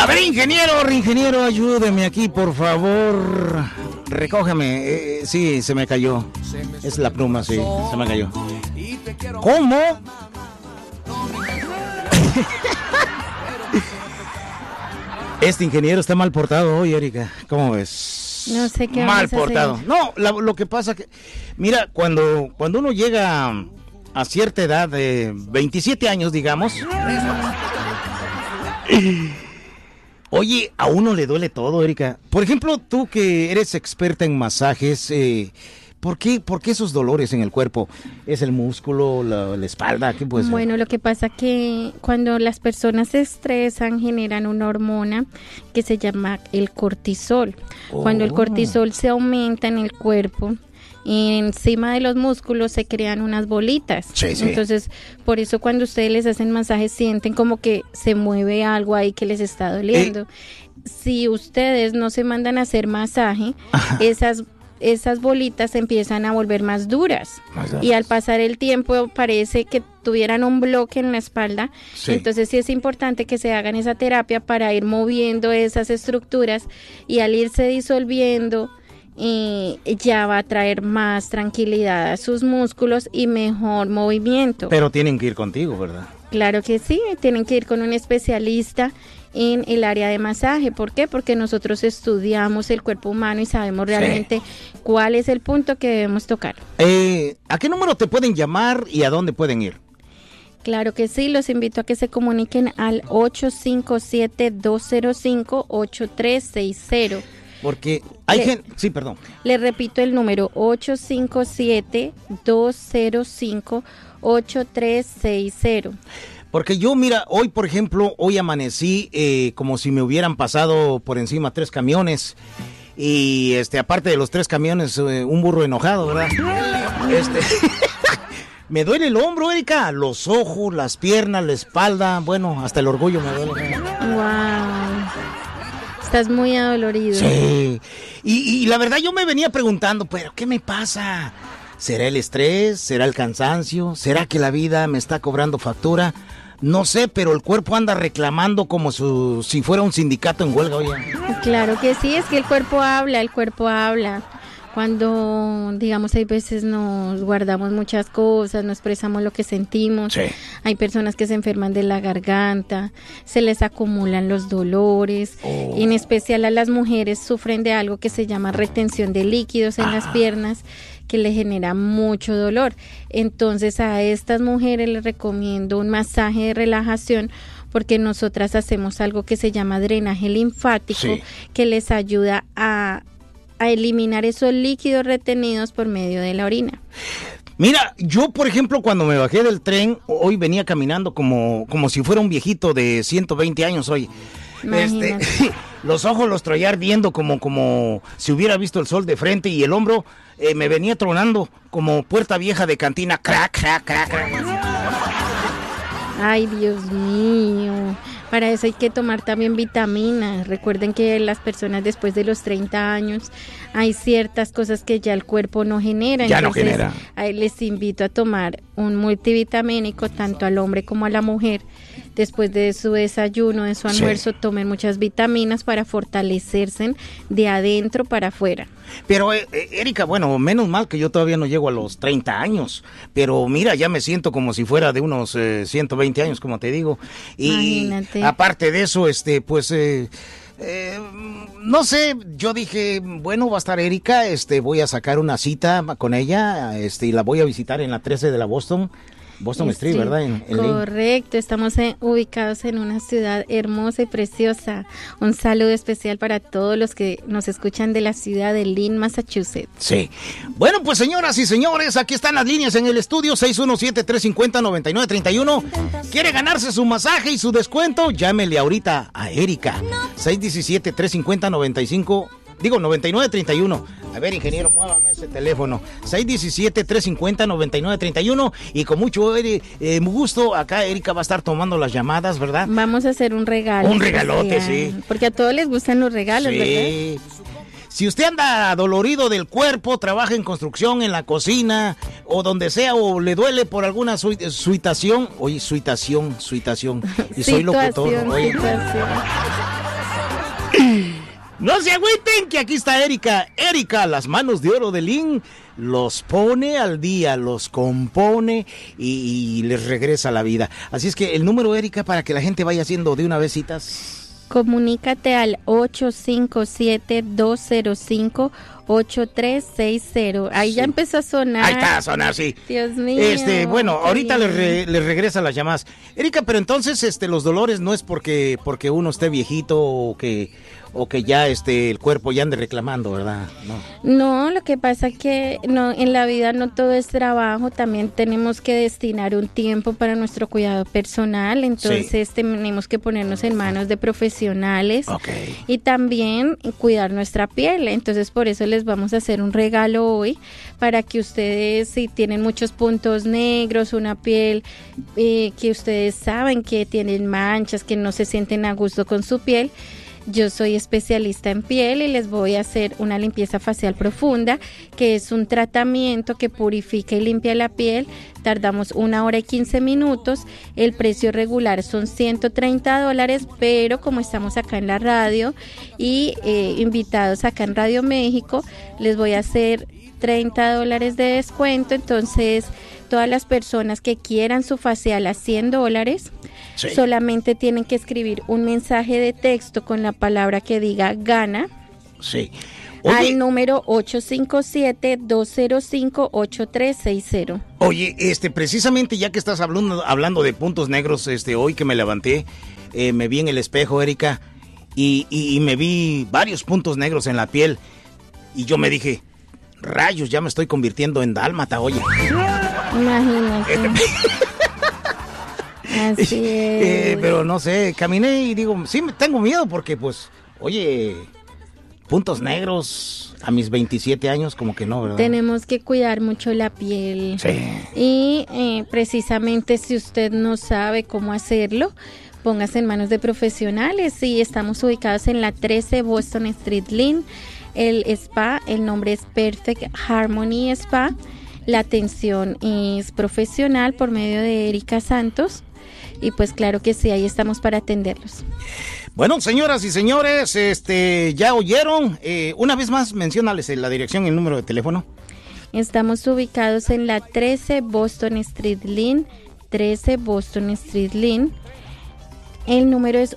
A ver, ingeniero, ayúdeme aquí, por favor. Recógeme. Sí, se me cayó. Es la pluma, sí, se me cayó. ¿Cómo? Este ingeniero está mal portado hoy, Erika. ¿Cómo ves? No sé qué mal portado. No, lo que pasa que, mira, cuando uno llega a cierta edad de 27 años, digamos, oye, a uno le duele todo, Erika. Por ejemplo, tú que eres experta en masajes, ¿por qué esos dolores en el cuerpo? ¿Es el músculo, la espalda? ¿Qué puede ser? Bueno, lo que pasa que cuando las personas se estresan generan una hormona que se llama el cortisol. Cuando el cortisol se aumenta en el cuerpo, encima de los músculos se crean unas bolitas. Sí. Entonces, por eso cuando ustedes les hacen masajes sienten como que se mueve algo ahí que les está doliendo. Si ustedes no se mandan a hacer masaje, esas bolitas se empiezan a volver más duras. Y al pasar el tiempo parece que tuvieran un bloque en la espalda. Sí. Entonces sí es importante que se hagan esa terapia para ir moviendo esas estructuras, y al irse disolviendo ya va a traer más tranquilidad a sus músculos y mejor movimiento. Pero tienen que ir contigo, ¿verdad? Claro que sí, tienen que ir con un especialista en el área de masaje. ¿Por qué? Porque nosotros estudiamos el cuerpo humano y sabemos realmente cuál es el punto que debemos tocar. ¿A qué número te pueden llamar y a dónde pueden ir? Claro que sí, los invito a que se comuniquen al 857-205-8360. Porque hay gente... Sí, perdón. Le repito el número, 857-205-8360. Porque yo, mira, hoy, por ejemplo, hoy amanecí como si me hubieran pasado por encima 3 camiones. Y, aparte de los 3 camiones, un burro enojado, ¿verdad? Me duele el hombro, Erika, los ojos, las piernas, la espalda, bueno, hasta el orgullo me duele. Wow. Estás muy adolorido. Sí. Y la verdad yo me venía preguntando, ¿pero qué me pasa? ¿Será el estrés? ¿Será el cansancio? ¿Será que la vida me está cobrando factura? No sé, pero el cuerpo anda reclamando como si fuera un sindicato en huelga, oye. Claro que sí, es que el cuerpo habla. Cuando, digamos, hay veces nos guardamos muchas cosas, no expresamos lo que sentimos. Sí. Hay personas que se enferman de la garganta, se les acumulan los dolores. En especial a las mujeres sufren de algo que se llama retención de líquidos en las piernas, que le genera mucho dolor. Entonces a estas mujeres les recomiendo un masaje de relajación, porque nosotras hacemos algo que se llama drenaje linfático, que les ayuda a eliminar esos líquidos retenidos por medio de la orina. Mira, yo por ejemplo cuando me bajé del tren, hoy venía caminando como si fuera un viejito de 120 años hoy. Los ojos los traía ardiendo como si hubiera visto el sol de frente, y el hombro me venía tronando como puerta vieja de cantina. Crack, crack, crack, crack. Ay, Dios mío. Para eso hay que tomar también vitaminas. Recuerden que las personas después de los 30 años hay ciertas cosas que ya el cuerpo no genera. Ya no genera. Les invito a tomar un multivitamínico tanto al hombre como a la mujer. Después de su desayuno, de su almuerzo, tomen muchas vitaminas para fortalecerse de adentro para afuera. Pero, Erika, bueno, menos mal que yo todavía no llego a los 30 años, pero mira, ya me siento como si fuera de unos 120 años, como te digo. Y imagínate. Aparte de eso, no sé, yo dije, bueno, va a estar Erika, voy a sacar una cita con ella, y la voy a visitar en la 13 de la Boston Street, ¿verdad? Correcto, estamos ubicados en una ciudad hermosa y preciosa. Un saludo especial para todos los que nos escuchan de la ciudad de Lynn, Massachusetts. Sí. Bueno, pues señoras y señores, aquí están las líneas en el estudio, 617-350-9931. ¿Quiere ganarse su masaje y su descuento? Llámele ahorita a Erika, 9931. A ver, ingeniero, muévame ese teléfono. 617-350-9931. Y con mucho gusto, acá Erika va a estar tomando las llamadas, ¿verdad? Vamos a hacer un regalo. Un regalote, sí. Porque a todos les gustan los regalos, ¿verdad? Si usted anda dolorido del cuerpo, trabaja en construcción, en la cocina, o donde sea, o le duele por alguna suitación. Oye, suitación. Y soy locutor. Oye. No se agüiten, que aquí está Erika. Erika, las manos de oro de Lynn, los pone al día, los compone y les regresa la vida. Así es que el número, Erika, para que la gente vaya haciendo de una vez citas. Comunícate al 857-205-8360. Ahí sí. Ya empezó a sonar. Ahí está a sonar, sí. Dios mío. Bueno, ahorita les regresa las llamadas. Erika, pero entonces los dolores no es porque uno esté viejito o que ya el cuerpo ya ande reclamando, ¿verdad? No, lo que pasa es que no, en la vida no todo es trabajo, también tenemos que destinar un tiempo para nuestro cuidado personal, entonces sí. Tenemos que ponernos en manos de profesionales y también cuidar nuestra piel, entonces por eso les vamos a hacer un regalo hoy para que ustedes, si tienen muchos puntos negros, una piel que ustedes saben que tienen manchas, que no se sienten a gusto con su piel. Yo soy especialista en piel y les voy a hacer una limpieza facial profunda, que es un tratamiento que purifica y limpia la piel. Tardamos 1 hora y 15 minutos. El precio regular son $130, pero como estamos acá en la radio y invitados acá en Radio México, les voy a hacer $30 de descuento. Entonces, todas las personas que quieran su facial a $100, sí. Solamente tienen que escribir un mensaje de texto con la palabra que diga gana. Sí. Al número 857-205-8360. Oye, precisamente ya que estás hablando de puntos negros, hoy que me levanté, me vi en el espejo, Erika, y me vi varios puntos negros en la piel, y yo me dije, rayos, ya me estoy convirtiendo en dálmata, oye. Imagínate. Así es. Pero no sé, caminé y digo, sí, tengo miedo porque, pues, oye, puntos negros a mis 27 años, como que no, ¿verdad? Tenemos que cuidar mucho la piel. Sí. Y precisamente si usted no sabe cómo hacerlo, póngase en manos de profesionales. Sí, estamos ubicados en la 13 Boston Street Lynn. El spa, el nombre es Perfect Harmony Spa. La atención es profesional por medio de Erika Santos. Y pues claro que sí, ahí estamos para atenderlos. Bueno, señoras y señores, ya oyeron. Una vez más, menciónales la dirección y el número de teléfono. Estamos ubicados en la 13 Boston Street Lynn. 13 Boston Street Lynn. El número es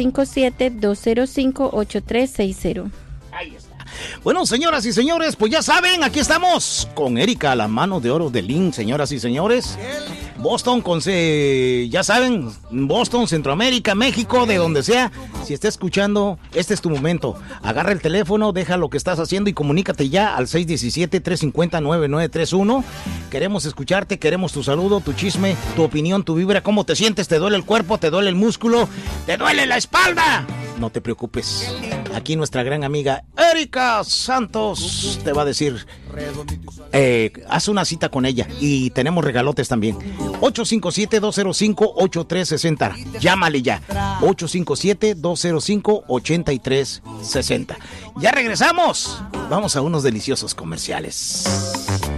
857-205-8360. Ahí está. Bueno, señoras y señores, pues ya saben, aquí estamos con Erika, la mano de oro de Lynn, señoras y señores. Boston, ya saben, Boston, Centroamérica, México, de donde sea. Si está escuchando, este es tu momento. Agarra el teléfono, deja lo que estás haciendo y comunícate ya al 617-350-9931. Queremos escucharte, queremos tu saludo, tu chisme, tu opinión, tu vibra. ¿Cómo te sientes? ¿Te duele el cuerpo? ¿Te duele el músculo? ¿Te duele la espalda? No te preocupes. Aquí nuestra gran amiga Erika Santos te va a decir, haz una cita con ella y tenemos regalotes también. 857-205-8360. Llámale ya. 857-205-8360. Ya regresamos. Vamos a unos deliciosos comerciales.